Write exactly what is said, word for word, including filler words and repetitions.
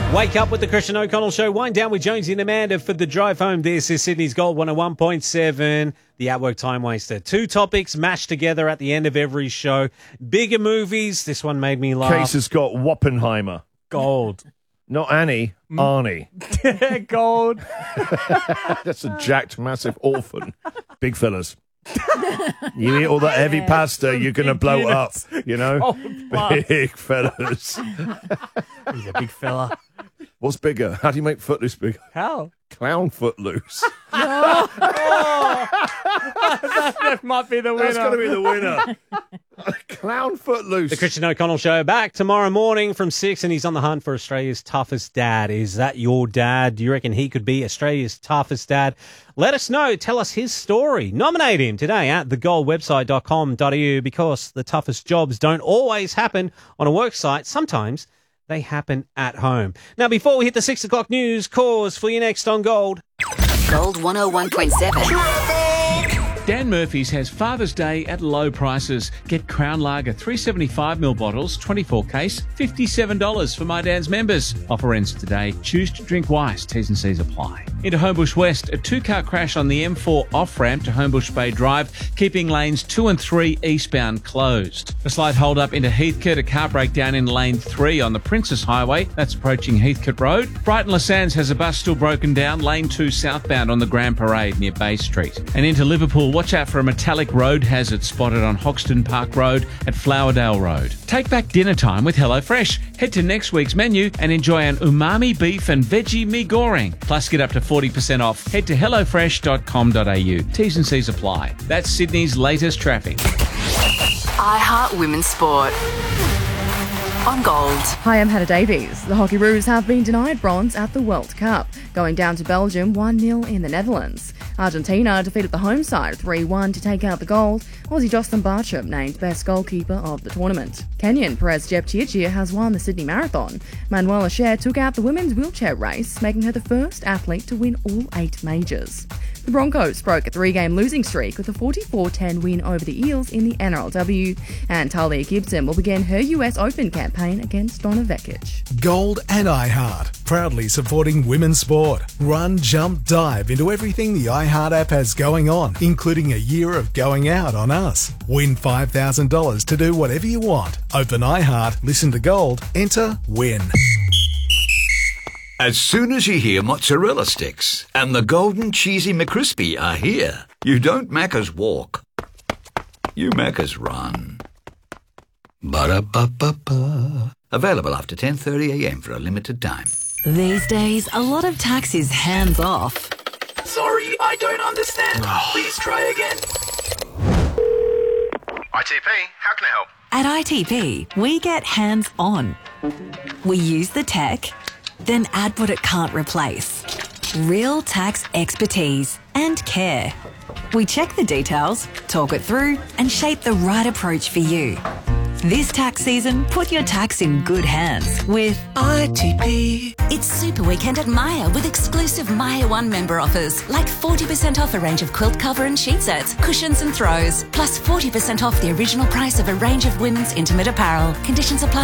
Wake up with the Christian O'Connell Show. Wind down with Jonesy and Amanda for the drive home. This is Sydney's Gold one oh one point seven, the At-Work Time Waster. Two topics mashed together at the end of every show. Bigger movies. This one made me laugh. Case has got Woppenheimer. Gold. Not Annie, Arnie. Gold. That's a jacked, massive orphan. Big fellas. You eat all that heavy pasta, you're going to blow units. up, you know? Oh, big fellas. he's a big fella. What's bigger? How do you make Footloose bigger? How? Clown Footloose. Oh, that, that might be the winner. That's going to be the winner. Clown Footloose. The Christian O'Connell Show back tomorrow morning from six, and he's on the hunt for Australia's toughest dad. Is that your dad? Do you reckon he could be Australia's toughest dad? Let us know. Tell us his story. Nominate him today at the gold website dot com dot a u, because the toughest jobs don't always happen on a work site. Sometimes they happen at home. Now, before we hit the six o'clock news, cause for you next on Gold. Gold one oh one point seven. Dan Murphy's has Father's Day at low prices. Get Crown Lager three seventy-five milliliter bottles, twenty-four case, fifty-seven dollars for My Dan's members. Offer ends today. Choose to drink wise. T's and C's apply. Into Homebush West, a two-car crash on the M four off-ramp to Homebush Bay Drive, keeping lanes two and three eastbound closed. A slight hold-up into Heathcote, a car breakdown in lane three on the Princess Highway. That's approaching Heathcote Road. Brighton Les Sands has a bus still broken down, lane two southbound on the Grand Parade near Bay Street. And into Liverpool, watch out for a metallic road hazard spotted on Hoxton Park Road at Flowerdale Road. Take back dinner time with HelloFresh. Head to next week's menu and enjoy an umami beef and veggie mee goreng. Plus, get up to forty percent off. Head to hello fresh dot com dot a u. T's and C's apply. That's Sydney's latest traffic. I Heart Women's Sport. On Gold. Hi, I'm Hannah Davies. The Hockeyroos have been denied bronze at the World Cup, going down to Belgium one nil in the Netherlands. Argentina defeated the home side three one to take out the gold. Aussie Jocelyn Bartram named best goalkeeper of the tournament. Kenyan Perez Jepchirchir has won the Sydney Marathon. Manuela Scher took out the women's wheelchair race, making her the first athlete to win all eight majors. The Broncos broke a three-game losing streak with a forty-four ten win over the Eels in the N R L W, and Talia Gibson will begin her U S Open campaign against Donna Vekic. Gold and iHeart, proudly supporting women's sport. Run, jump, dive into everything the iHeart app has going on, including a year of going out on us. Win five thousand dollars to do whatever you want. Open iHeart, listen to Gold, enter, win. As soon as you hear mozzarella sticks and the golden cheesy McCrispy are here, you don't Macca's walk, you Macca's run. Ba-da-ba-ba-ba. Available after ten thirty a m for a limited time. These days, a lot of tax is hands off. Sorry, I don't understand. Please try again. I T P, how can I help? At I T P, we get hands on. We use the tech, then add what it can't replace. Real tax expertise and care. We check the details, talk it through, and shape the right approach for you. This tax season, put your tax in good hands with I T P. It's Super Weekend at Maya with exclusive Maya One member offers, like forty percent off a range of quilt cover and sheet sets, cushions and throws, plus forty percent off the original price of a range of women's intimate apparel. Conditions apply.